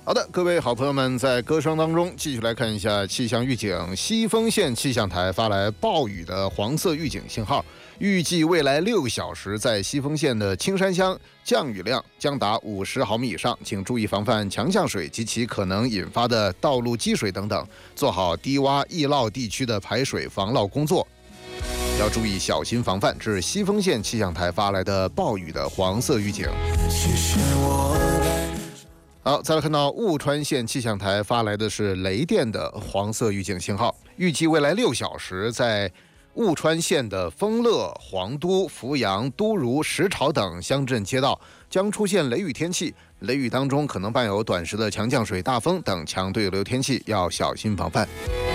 好的，各位好朋友们，在歌声当中继续来看一下气象预警。西丰县气象台发来暴雨的黄色预警信号，预计未来6个小时在西丰县的青山乡降雨量将达50毫米以上，请注意防范强降水及其可能引发的道路积水等等，做好低洼易涝地区的排水防涝工作。要注意小心防范，这是西丰县气象台发来的暴雨的黄色预警。好，再来看到雾川县气象台发来的是雷电的黄色预警信号，预计未来6小时在雾川县的丰乐、黄都、扶阳、都如、石潮等乡镇街道将出现雷雨天气，雷雨当中可能伴有短时的强降水、大风等强对流天气，要小心防范。